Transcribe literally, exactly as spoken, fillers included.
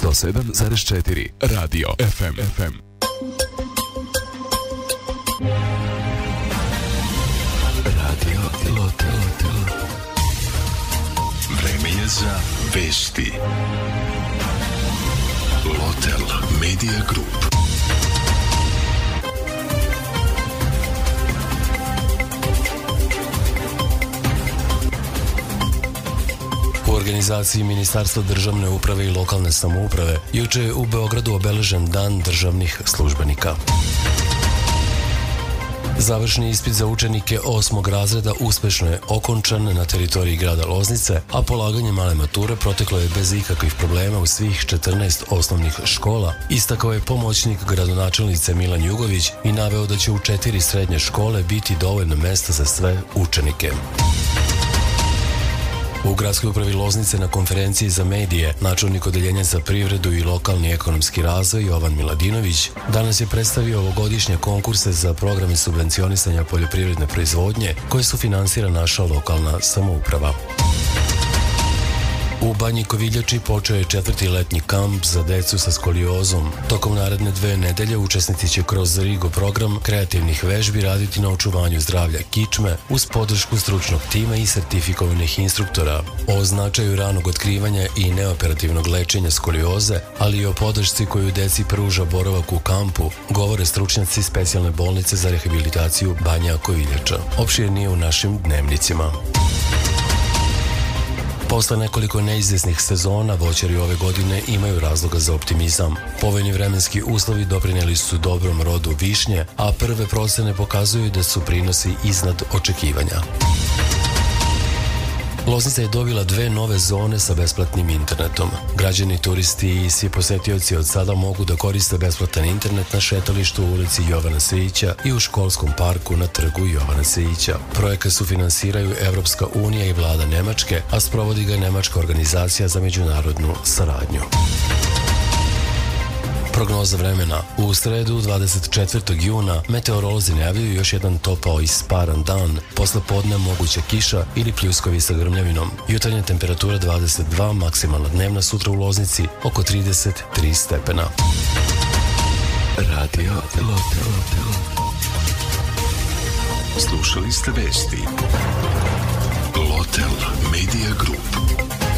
sto sedam zarez četiri Radio F M. F M. Radio Lotel. Vreme je za vesti. Lotel Media Group. U organizaciji Ministarstva državne uprave i lokalne samouprave juče je u Beogradu obeležen Dan državnih službenika. Završni ispit za učenike osmog razreda uspešno je okončan na teritoriji grada Loznice, a polaganje male mature proteklo je bez ikakvih problema u svih četrnaest osnovnih škola, istakao je pomoćnik gradonačelnice Milan Jugović i naveo da će u četiri srednje škole biti dovoljno mesta za sve učenike. U gradskoj upravi Loznice na konferenciji za medije načelnik odeljenja za privredu i lokalni ekonomski razvoj Jovan Miladinović danas je predstavio ovogodišnje konkurse za programe subvencionisanja poljoprivredne proizvodnje koje su finansira naša lokalna samouprava. U Banji Koviljači počeo je četvrti letnji kamp za decu sa skoliozom. Tokom naredne dve nedelje učesnici će kroz Rigo program kreativnih vežbi raditi na očuvanju zdravlja kičme uz podršku stručnog tima i sertifikovanih instruktora. O značaju ranog otkrivanja i neoperativnog lečenja skolioze, ali i o podršci koju deci pruža boravak u kampu, govore stručnjaci specijalne bolnice za rehabilitaciju Banja Koviljača. Opširnije u našim dnevnicima. Posle nekoliko neizvesnih sezona, voćari ove godine imaju razloga za optimizam. Povoljni vremenski uslovi doprineli su dobrom rodu višnje, a prve procene pokazuju da su prinosi iznad očekivanja. Loznica je dobila dve nove zone sa besplatnim internetom. Građani, turisti i svi posetioci od sada mogu da koriste besplatan internet na šetalištu u ulici Jovana Svijića i u školskom parku na trgu Jovana Svijića. Projekat sufinansiraju Evropska unija i vlada Nemačke, a sprovodi ga Nemačka organizacija za međunarodnu saradnju. Prognoza vremena. U sredu dvadeset četvrtog juna meteorolozi najavljuju još jedan topao i sparan dan, posle podne moguća kiša ili pljuskovi sa grmljavinom. Jutarnja temperatura dvadeset dva, maksimalna dnevna sutra u Loznici oko trideset tri stepena. Radio Lotel. Slušali ste vesti. Lotel Media Group.